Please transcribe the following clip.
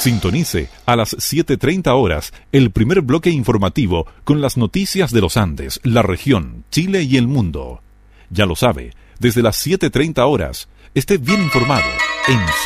Sintonice a las 7:30 horas el primer bloque informativo con las noticias de los Andes, la región, Chile y el mundo. Ya lo sabe, desde las 7:30 horas, esté bien informado en